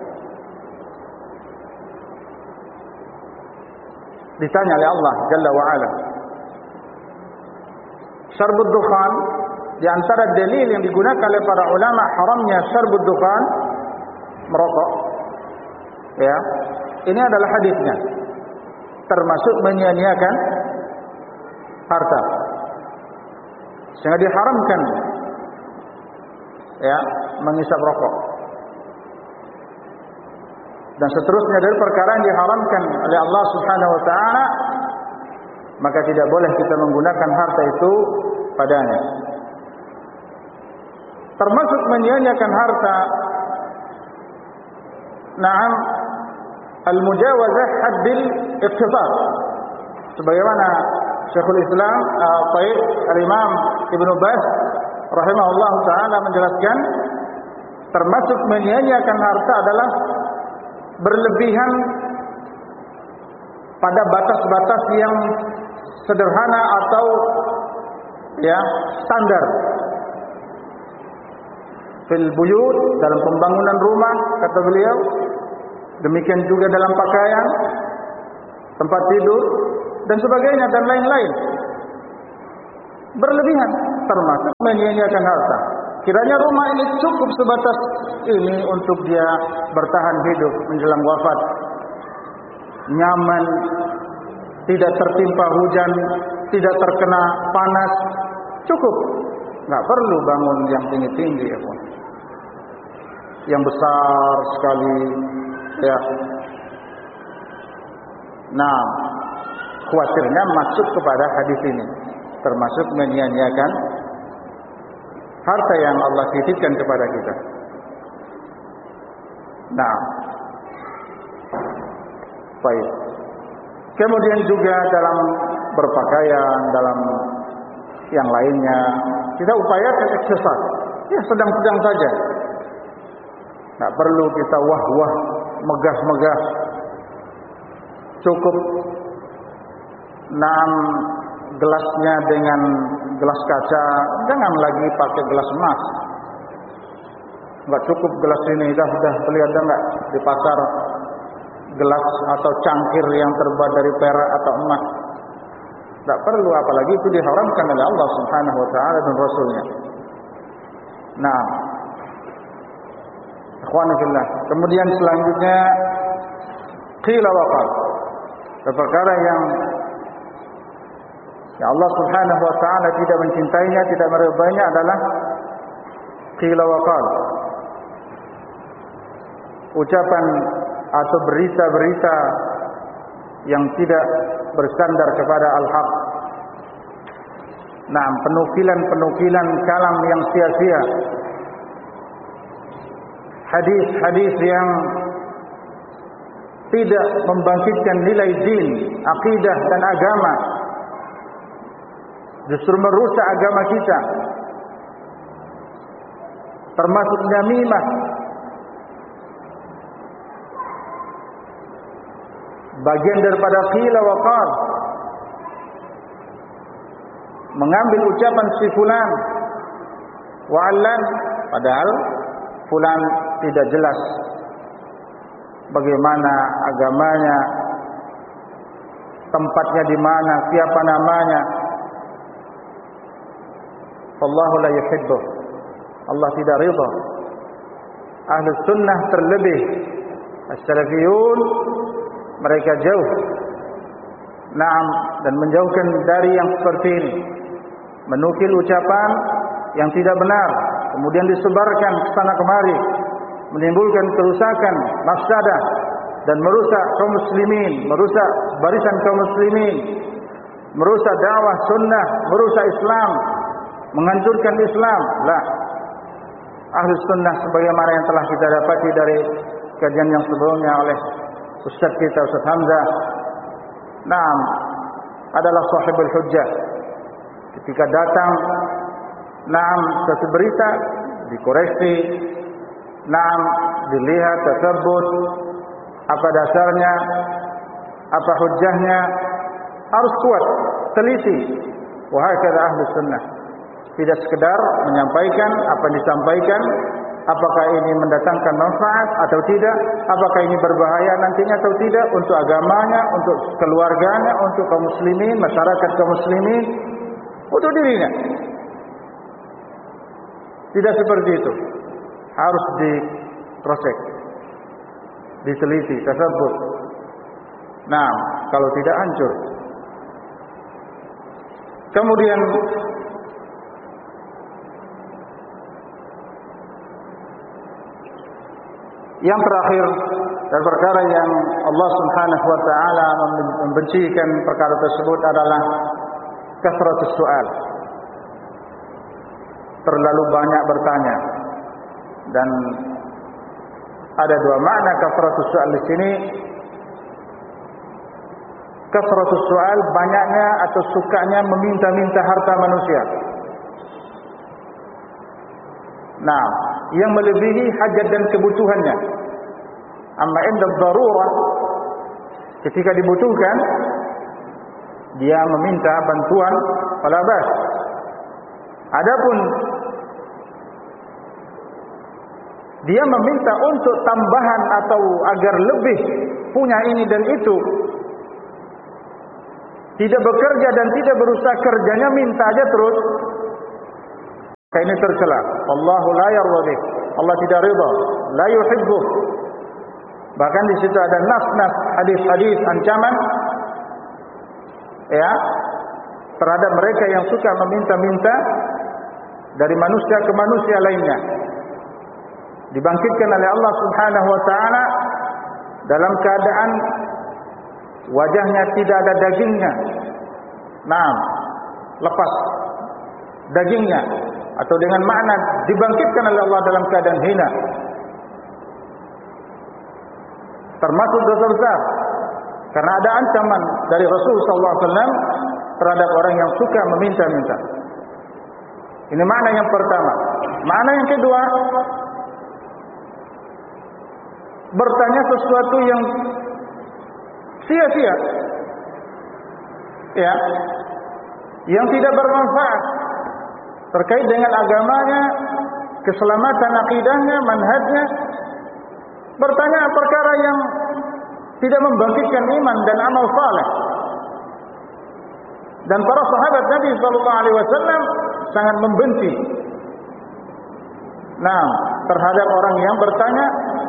Ditanya oleh Allah Jalla wa'ala. Syarbud dukhan, di antara dalil yang digunakan oleh para ulama haramnya syarbud dukhan, merokok, ya, ini adalah hadisnya, termasuk menyia-nyiakan harta, sehingga diharamkan, ya, menghisap rokok. Dan seterusnya dari perkara yang diharamkan oleh Allah Subhanahu wa taala, maka tidak boleh kita menggunakan harta itu padanya. Termasuk menyia-nyiakan harta, na'am, al-mujawazah haddil iqtisad, sebagaimana Syekhul Islam uh, Taib Al-Imam Ibnu Baz rahimahullah ta'ala menjelaskan, termasuk menyia-nyiakan harta adalah berlebihan pada batas-batas yang sederhana atau, ya, standar. Fil buyut, dalam pembangunan rumah, kata beliau. Demikian juga dalam pakaian, tempat tidur, dan sebagainya, dan lain-lain. Berlebihan, termasuk menyia-nyiakan harta. Kiranya rumah ini cukup sebatas ini untuk dia bertahan hidup menjelang wafat. Nyaman, tidak tertimpa hujan, tidak terkena panas, cukup. Nggak perlu bangun yang tinggi-tinggi ya pun, yang besar sekali ya. Nah, khawatirnya masuk kepada hadis ini, termasuk menyia-nyiakan harta yang Allah titipkan kepada kita. Nah, baik. Kemudian juga dalam berpakaian, dalam yang lainnya, kita upayakan eksersis. Ya, sedang-sedang saja. Nggak perlu kita wah-wah, megah-megah. Cukup enam gelasnya dengan gelas kaca, jangan lagi pakai gelas emas. Nggak cukup gelas ini, dah dah beli ada nggak di pasar gelas atau cangkir yang terbuat dari perak atau emas. Nggak perlu, apalagi itu diharamkan oleh Allah Subhanahu Wa Taala dan Rasulnya. Nah, ikhwan fillah. Kemudian selanjutnya qila wa qal, perkara yang ya Allah Subhanahu Wa Taala tidak mencintainya, tidak meridainya adalah qila wa qal, ucapan atau berita-berita yang tidak bersandar kepada al-haq. Nah, penukilan-penukilan kalam yang sia-sia, hadis-hadis yang tidak membangkitkan nilai din, akidah dan agama, justru merusak agama kita, termasuk namimah, bagian daripada qila wa qal, mengambil ucapan si fulan wa allan, padahal fulan tidak jelas bagaimana agamanya, tempatnya di mana, siapa namanya. Wallahu la yuhibbu, Allah tidak ridha. Ahlus sunnah terlebih as-salafiyun, mereka jauh, naam, dan menjauhkan dari yang seperti ini, menukil ucapan yang tidak benar, kemudian disebarkan ke sana kemari, menimbulkan kerusakan, mafsadah, dan merusak kaum muslimin, merusak barisan kaum muslimin, merusak dakwah sunnah, merusak Islam, menghancurkan Islam. Lah, Ahlus Sunnah sebagaimana yang telah kita dapati dari kajian yang sebelumnya oleh Ustaz kita Ustaz Hamzah, naam, adalah sahibul hujjah. Ketika datang naam suatu berita, dikoreksi, naam, dilihat, tersebut apa dasarnya, apa hujjahnya, harus kuat, teliti. Wahai kata Ahlus Sunnah, tidak sekedar menyampaikan apa yang disampaikan, apakah ini mendatangkan manfaat atau tidak, apakah ini berbahaya nantinya atau tidak untuk agamanya, untuk keluarganya, untuk kaum muslimin, masyarakat kaum muslimin, untuk dirinya. Tidak seperti itu. Harus diproses, diteliti, tersebut. Nah, kalau tidak hancur. Kemudian yang terakhir, dan perkara yang Allah Subhanahu wa taala membencikan perkara tersebut adalah kasratus su'al. Terlalu banyak bertanya. Dan ada dua makna kasratus su'al di sini. Kasratus su'al, banyaknya atau sukanya meminta-minta harta manusia. Nah, yang melebihi hajat dan kebutuhannya. Amma inda darurah, ketika dibutuhkan, dia meminta bantuan, fala bas. Adapun dia meminta untuk tambahan atau agar lebih punya ini dan itu, tidak bekerja dan tidak berusaha kerjanya, minta aja terus, kayak ini tercela. Allahu la yarda, Allah tidak ridha, la yuhibbu. Bahkan di situ ada nas-nas hadis-hadis ancaman ya terhadap mereka yang suka meminta-minta dari manusia ke manusia lainnya. Dibangkitkan oleh Allah Subhanahu wa taala dalam keadaan wajahnya tidak ada dagingnya. Naam, lepas dagingnya, atau dengan makna dibangkitkan oleh Allah dalam keadaan hina. Termasuk dosa besar, karena ada ancaman dari Rasulullah sallallahu alaihi wasallam terhadap orang yang suka meminta-minta. Ini makna yang pertama. Makna yang kedua, bertanya sesuatu yang sia-sia, ya, yang tidak bermanfaat terkait dengan agamanya, keselamatan akidahnya, manhajnya. Bertanya perkara yang tidak membangkitkan iman dan amal saleh. Dan para sahabat Nabi sallallahu alaihi wasallam sangat membenci nah terhadap orang yang bertanya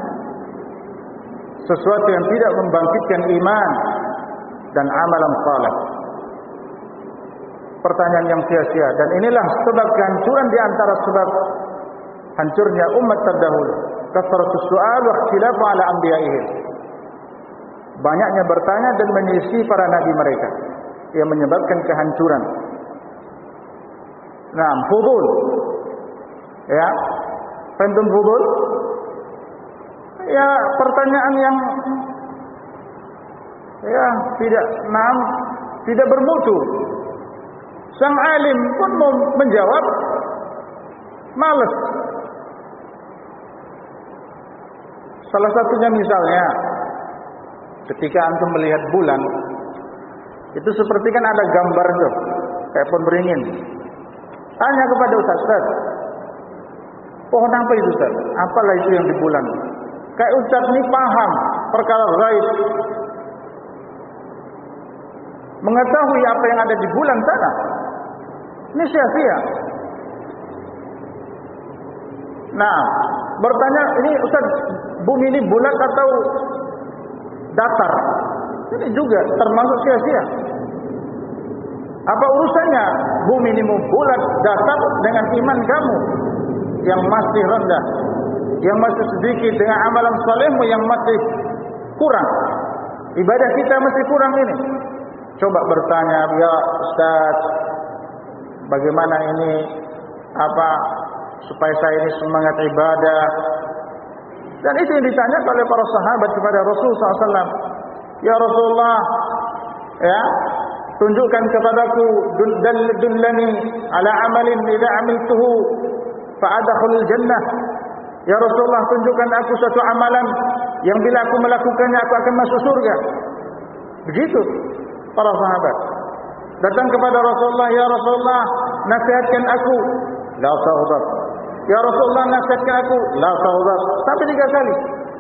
sesuatu yang tidak membangkitkan iman dan amalan saleh. Pertanyaan yang sia-sia, dan inilah sebab kehancuran di antara sebab hancurnya umat terdahulu. Kasratus su'al wa ikhtilafu ala anbiya'ihim. Banyaknya bertanya dan menyelisih para nabi mereka yang menyebabkan kehancuran. Nah, fudul. Ya. Pentum fudul. Ya, pertanyaan yang ya tidak nam, tidak bermutu. Sang alim pun mau menjawab malas. Salah satunya misalnya ketika antum melihat bulan, itu seperti kan ada gambar tuh, kayak pohon beringin. Tanya kepada Ustaz, Ustaz, pohon apa itu Ustaz? Apalah itu yang di bulan? Kayak Ustaz ini paham perkara gaib, mengetahui apa yang ada di bulan sana. Ini sia-sia. Nah, bertanya, ini Ustaz, bumi ini bulat atau datar? Ini juga termasuk sia-sia. Apa urusannya bumi ini mau bulat, datar dengan iman kamu yang masih rendah, yang masih sedikit, dengan amalan salehmu yang masih kurang, ibadah kita masih kurang ini? Coba bertanya, ya Ustaz, bagaimana ini apa supaya saya ini semangat ibadah? Dan itu yang ditanya oleh para sahabat kepada Rasulullah sallallahu alaihi wasallam. Ya Rasulullah, ya, tunjukkan kepadaku, dullani ala amalin idza amiltuhu fa adkhulul jannah. Ya Rasulullah, tunjukkan aku suatu amalan yang bila aku melakukannya aku akan masuk surga. Begitu para sahabat datang kepada Rasulullah, ya Rasulullah, nasihatkan aku. La taghdab. Ya Rasulullah, nasihatkan aku. La taghdab. Sampai tiga kali.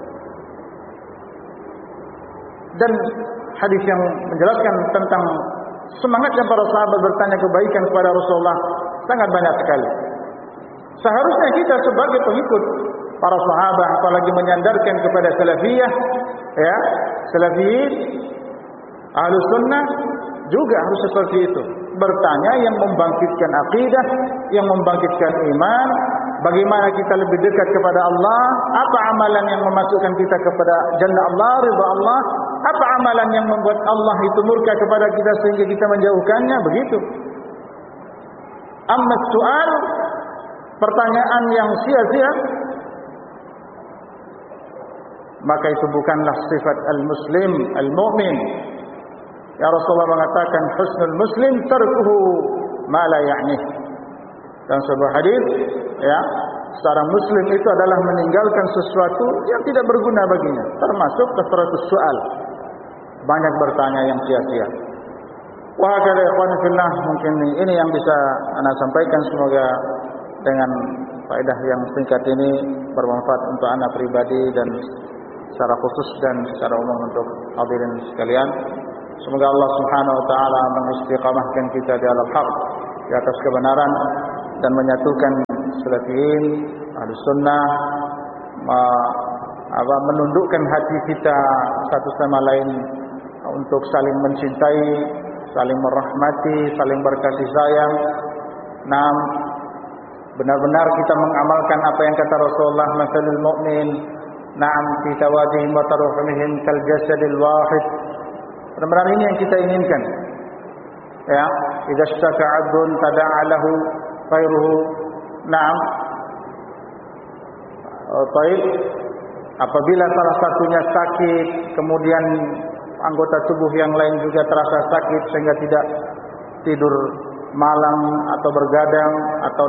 Dan hadis yang menjelaskan tentang semangatnya para sahabat bertanya kebaikan kepada Rasulullah sangat banyak sekali. Seharusnya kita sebagai pengikut para sahabat, apalagi menyandarkan kepada salafiyah, ya, salafiyin, ahlus sunnah, juga harus seperti itu. Bertanya yang membangkitkan akidah, yang membangkitkan iman. Bagaimana kita lebih dekat kepada Allah? Apa amalan yang memasukkan kita kepada jannah Allah, ridha Allah? Apa amalan yang membuat Allah itu murka kepada kita sehingga kita menjauhkannya? Begitu. Amma soal, pertanyaan yang sia-sia, maka itu bukanlah sifat al-muslim, al-mu'min. Ya Rasulullah mengatakan husnul muslim tarkuhu ma la ya'nih. Dan sebuah hadis, ya, seorang muslim itu adalah meninggalkan sesuatu yang tidak berguna baginya, termasuk kasratus soal, banyak bertanya yang sia-sia. Wah, kada ikhwan fillah, mungkin ini yang bisa ana sampaikan, semoga dengan faedah yang singkat ini bermanfaat untuk ana pribadi dan secara khusus dan secara umum untuk hadirin sekalian. Semoga Allah Subhanahu wa taala mengistiqamahkan kita di alam haq, di atas kebenaran, dan menyatukan salafiyin, ahli sunnah, apa, menundukkan hati kita satu sama lain untuk saling mencintai, saling merahmati, saling berkasih sayang. Nam, benar-benar kita mengamalkan apa yang kata Rasulullah, masalul mu'min na'am fi tawadihim wa taruhumihim kal jasadil wahid. Benar-benar ini yang kita inginkan. Ya, idza ishtaka 'abdun tada'a lahu khairuhu. Na'am. Oh, baik. Apabila salah satunya sakit, kemudian anggota tubuh yang lain juga terasa sakit sehingga tidak tidur malam atau bergadang atau